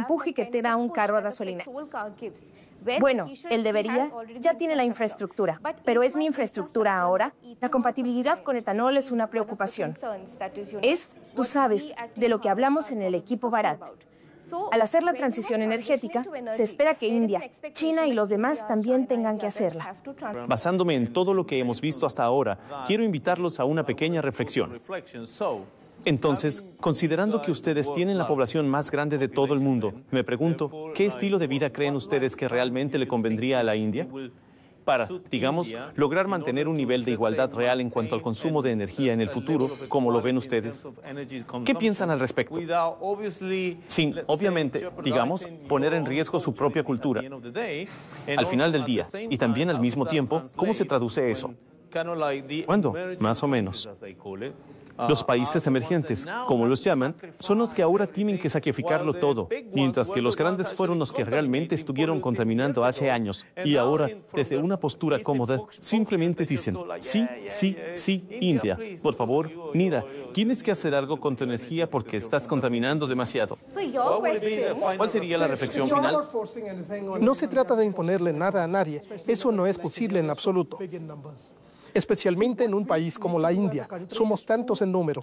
empuje que te da un carro a gasolina. Bueno, él debería, ya tiene la infraestructura, pero ¿es mi infraestructura ahora? La compatibilidad con etanol es una preocupación. Tú sabes, de lo que hablamos en el equipo Bharat. Al hacer la transición energética, se espera que India, China y los demás también tengan que hacerla. Basándome en todo lo que hemos visto hasta ahora, quiero invitarlos a una pequeña reflexión. Entonces, considerando que ustedes tienen la población más grande de todo el mundo, me pregunto, ¿qué estilo de vida creen ustedes que realmente le convendría a la India? Para, digamos, lograr mantener un nivel de igualdad real en cuanto al consumo de energía en el futuro, como lo ven ustedes. ¿Qué piensan al respecto? Sin, obviamente, digamos, poner en riesgo su propia cultura. Al final del día, y también al mismo tiempo, ¿cómo se traduce eso? ¿Cuándo? Más o menos. Los países emergentes, como los llaman, son los que ahora tienen que sacrificarlo todo, mientras que los grandes fueron los que realmente estuvieron contaminando hace años. Y ahora, desde una postura cómoda, simplemente dicen, sí, sí, sí, India, por favor, mira, tienes que hacer algo con tu energía porque estás contaminando demasiado. ¿Cuál sería la reflexión final? No se trata de imponerle nada a nadie. Eso no es posible en absoluto. Especialmente en un país como la India. Somos tantos en número.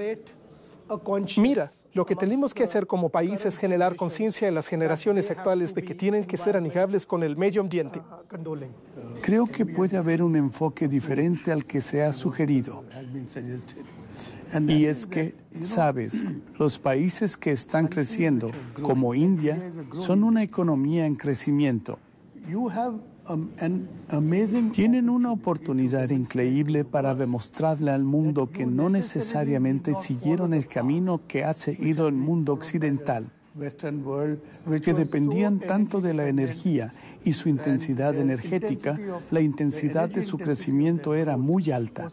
Mira, lo que tenemos que hacer como país es generar conciencia en las generaciones actuales de que tienen que ser amigables con el medio ambiente. Creo que puede haber un enfoque diferente al que se ha sugerido. Y es que, sabes, los países que están creciendo, como India, son una economía en crecimiento. Tienen una oportunidad increíble para demostrarle al mundo que no necesariamente siguieron el camino que ha seguido el mundo occidental, que dependían tanto de la energía y su intensidad energética, la intensidad de su crecimiento era muy alta.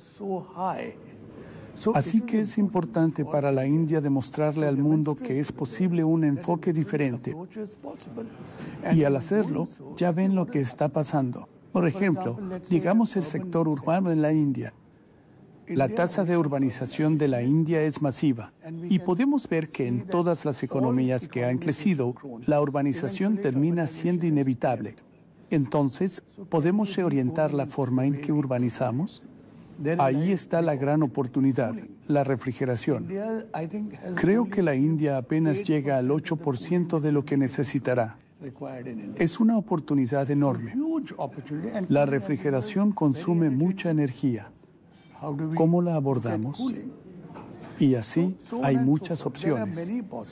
Así que es importante para la India demostrarle al mundo que es posible un enfoque diferente. Y al hacerlo, ya ven lo que está pasando. Por ejemplo, digamos el sector urbano en la India. La tasa de urbanización de la India es masiva y podemos ver que en todas las economías que han crecido, la urbanización termina siendo inevitable. Entonces, ¿podemos reorientar la forma en que urbanizamos? Ahí está la gran oportunidad, la refrigeración. Creo que la India apenas llega al 8% de lo que necesitará. Es una oportunidad enorme. La refrigeración consume mucha energía. ¿Cómo la abordamos? Y así hay muchas opciones.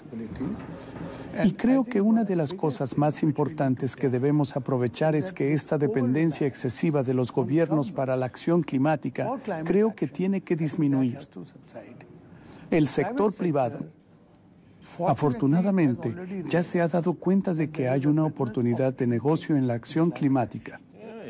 Y creo que una de las cosas más importantes que debemos aprovechar es que esta dependencia excesiva de los gobiernos para la acción climática creo que tiene que disminuir. El sector privado, afortunadamente, ya se ha dado cuenta de que hay una oportunidad de negocio en la acción climática.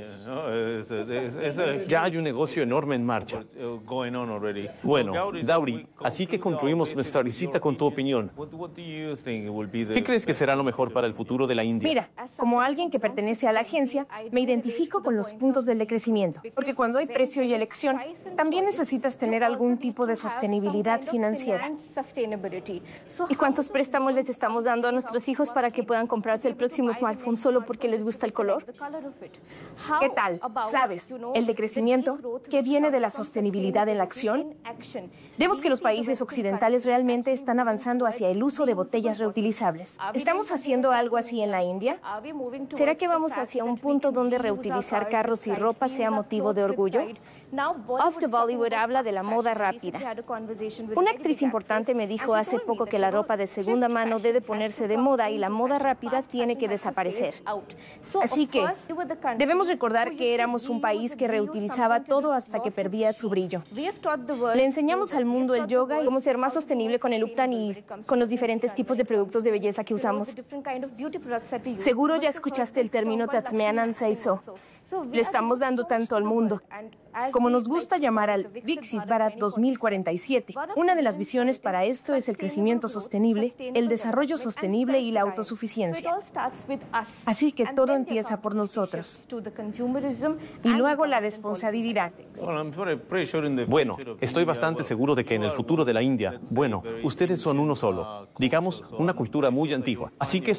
Ya hay un negocio enorme en marcha. Bueno, Dowry, así que concluimos nuestra visita con tu opinión. ¿Qué crees que será lo mejor para el futuro de la India? Mira, como alguien que pertenece a la agencia, me identifico con los puntos del decrecimiento, porque cuando hay precio y elección, también necesitas tener algún tipo de sostenibilidad financiera. ¿Y cuántos préstamos les estamos dando a nuestros hijos para que puedan comprarse el próximo smartphone solo porque les gusta el color? ¿Qué tal? ¿Sabes? El decrecimiento que viene de la sostenibilidad en la acción. Vemos que los países occidentales realmente están avanzando hacia el uso de botellas reutilizables. ¿Estamos haciendo algo así en la India? ¿Será que vamos hacia un punto donde reutilizar carros y ropa sea motivo de orgullo? Off the Bollywood habla de la moda rápida. Una actriz importante me dijo hace poco que la ropa de segunda mano debe ponerse de moda y la moda rápida tiene que desaparecer. Así que debemos recordar que éramos un país que reutilizaba todo hasta que perdía su brillo. Le enseñamos al mundo el yoga y cómo ser más sostenible con el Uptan y con los diferentes tipos de productos de belleza que usamos. Seguro ya escuchaste el término Tatsmeanan Seiso. Le estamos dando tanto al mundo. Como nos gusta llamar al Viksit Bharat 2047, una de las visiones para esto es el crecimiento sostenible, el desarrollo sostenible y la autosuficiencia. Así que todo empieza por nosotros. Y luego la responsabilidad. Bueno, estoy bastante seguro de que en el futuro de la India, bueno, ustedes son uno solo, digamos, una cultura muy antigua. Así que